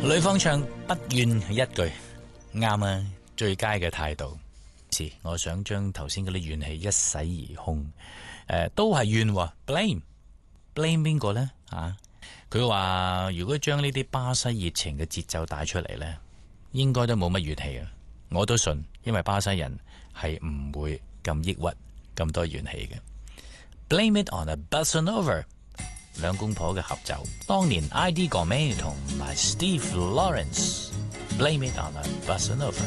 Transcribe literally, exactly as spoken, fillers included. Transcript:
呂方唱不怨一句，啱啊，最佳嘅態度。是，我想將頭先嗰啲怨氣一洗而空。誒、呃，都係怨 ，blame，blame 邊個呢？啊，佢話如果將呢啲巴西熱情嘅節奏帶出嚟呢，應該都冇乜怨氣啊。我都信，因為巴西人係唔會咁抑鬱、咁多怨氣嘅。Blame it on a bossa nova， 兩公婆嘅合奏，當年 I D Gomez 同埋 Steve Lawrence，Blame it on a bossa nova。